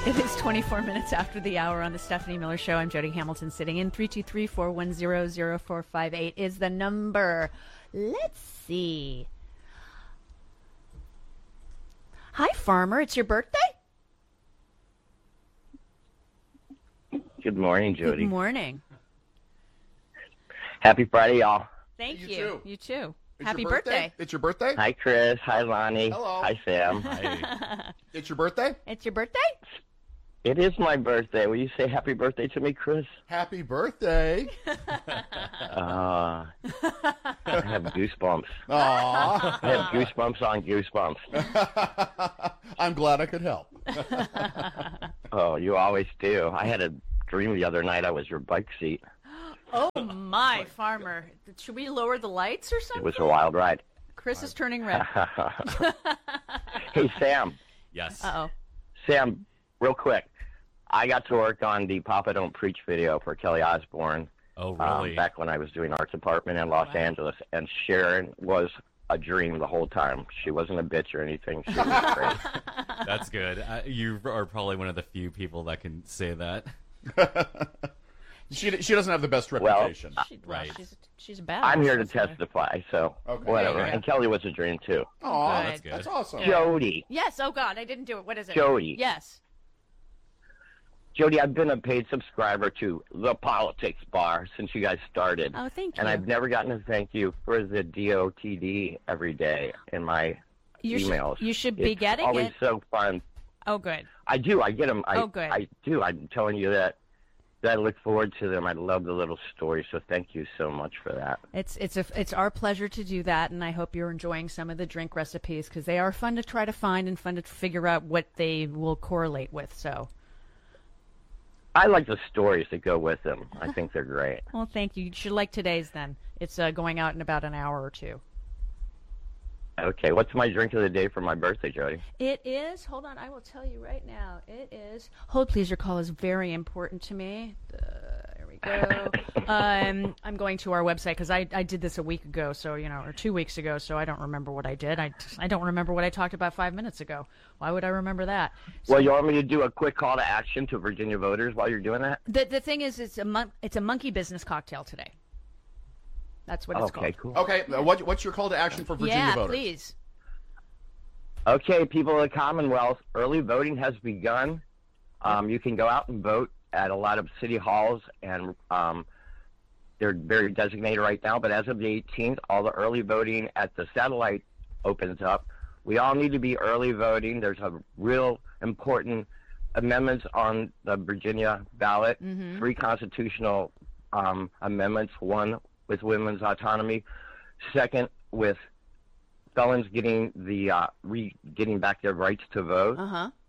It is 24 minutes after the hour on the Stephanie Miller Show. I'm Jody Hamilton sitting in. 323-410-0458 is the number. Let's see. Hi, Farmer. It's your birthday? Good morning, Jody. Good morning. Happy Friday, y'all. Thank you. You too. You too. It's Happy your birthday. It's your birthday? Hi, Chris. Hi, Lonnie. Hello. Hi, Sam. Hi. It's your birthday? It's your birthday? It is my birthday. Will you say happy birthday to me, Chris? Happy birthday. I have goosebumps. Aw. I have goosebumps on goosebumps. I'm glad I could help. Oh, you always do. I had a dream the other night I was your bike seat. Oh, my, Farmer. Should we lower the lights or It something? was a wild ride. Chris is turning red. Hey, Sam. Yes. Uh-oh. Sam, real quick. I got to work on the Papa Don't Preach video for Kelly Osbourne. Oh, really? Back when I was doing art department in Los Angeles, and Sharon was a dream the whole time. She wasn't a bitch or anything. She was great. That's good. You are probably one of the few people that can say that. She doesn't have the best reputation. Right. She's a bad. I'm here to testify, so Okay. whatever. Yeah. And Kelly was a dream, too. Aw, Good. that's awesome. Jody. Yes. Oh, God. I didn't do it. What is it? Jody. Yes. Jody, I've been a paid subscriber to The Politics Bar since you guys started. Oh, thank you. And I've never gotten to thank you for the DOTD every day in my emails. You should be It's getting always it. so fun. Oh, good. I do. I get them. Oh, good. I do. I'm telling you that I look forward to them. I love the little stories, so thank you so much for that. It's our pleasure to do that, and I hope you're enjoying some of the drink recipes because they are fun to try to find and fun to figure out what they will correlate with. So, I like the stories that go with them. I think they're great. well, thank you. You should like today's then. It's going out in about an hour or two. Okay, what's my drink of the day for my birthday, Jody? It is. Hold on, I will tell you right now. It is. Hold, please. Your call is very important to me. There we go. I'm going to our website because I did this a week ago, so or 2 weeks ago. So I don't remember what I did. I don't remember what I talked about 5 minutes ago. Why would I remember that? So, Well, you want me to do a quick call to action to Virginia voters while you're doing that? the thing is, it's a monkey business cocktail today. That's what it's called. Okay, cool. Okay, what's your call to action for Virginia voters? Please. Okay, people of the Commonwealth, early voting has begun. You can go out and vote at a lot of city halls, and they're very designated right now. But as of the 18th, all the early voting at the satellite opens up. We all need to be early voting. There's a real important amendments on the Virginia ballot, 3 constitutional amendments, 1 with women's autonomy, 2nd with felons getting the getting back their rights to vote,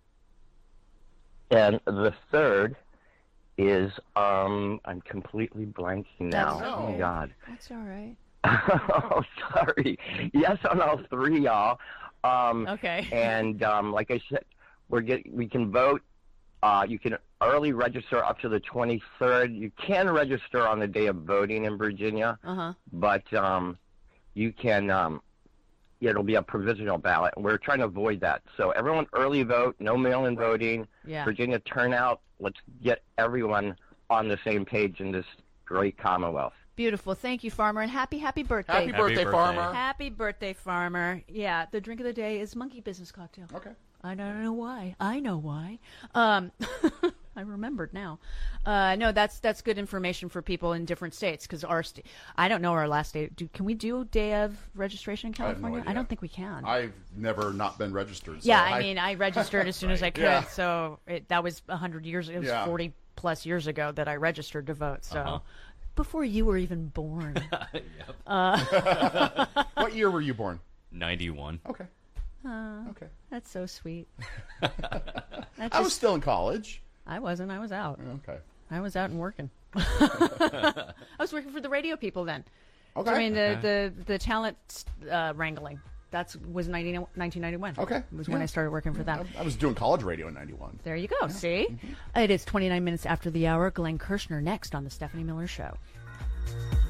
and the 3rd is I'm completely blanking now. That's Oh my okay. God. That's all right. Oh, sorry. Yes on all 3, y'all. Okay. And like I said, we can vote. You can early register up to the 23rd. You can register on the day of voting in Virginia, but you can. It'll be a provisional ballot, and we're trying to avoid that. So everyone early vote, no mail-in voting. Yeah. Virginia turnout. Let's get everyone on the same page in this great Commonwealth. Beautiful. Thank you, Farmer, and happy birthday. Happy birthday, birthday. Farmer. Happy birthday, Farmer. Yeah, the drink of the day is monkey business cocktail. Okay. I don't know why. I know why. I remembered now. No, that's good information for people in different states because I don't know our last day. Can we do day of registration in I have no California? idea. I don't think we can. I've never not been registered. So Yeah, I registered as soon as I could. Yeah. So that was 100 years. It was Yeah. 40 plus years ago that I registered to vote. So before you were even born. What year were you born? 91. Okay. Okay. That's so sweet. I was still in college. I wasn't. I was out. Okay. I was out and working. I was working for the radio people then. Okay. I mean the talent wrangling. That was 1991. Okay. It was when I started working for them. I was doing college radio in 91. There you go. See? It is 29 minutes after the hour. Glenn Kirshner next on The Stephanie Miller Show.